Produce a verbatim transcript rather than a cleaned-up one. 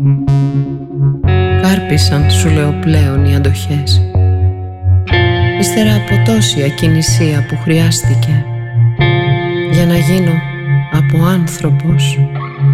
Κάρπισαν, σου λέω πλέον, οι αντοχές. Ύστερα από τόση ακινησία που χρειάστηκε για να γίνω από άνθρωπος